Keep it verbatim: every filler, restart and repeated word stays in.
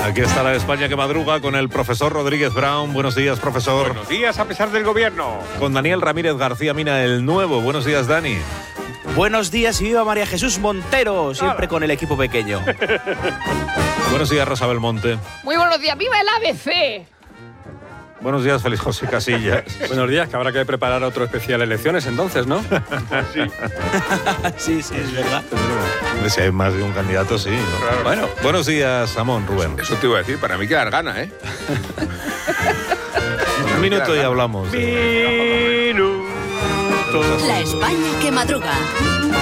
Aquí está la España que madruga con el profesor Rodríguez Brown. Buenos días, profesor. Buenos días, a pesar del gobierno. Con Daniel Ramírez García Mina, el nuevo. Buenos días, Dani. Buenos días y viva María Jesús Montero, siempre con el equipo pequeño. Buenos días, Rosa Belmonte. Muy buenos días, ¡viva el A B C! Buenos días, Félix José Casillas. Buenos días, que habrá que preparar otro especial elecciones entonces, ¿no? Sí. sí, sí, es verdad. Si hay más de un candidato, sí, ¿no? Claro. Bueno, buenos días, Samón, Rubén. Eso te iba a decir, para mí quedar gana, ¿eh? Un minuto y hablamos. Minuto. La España que madruga.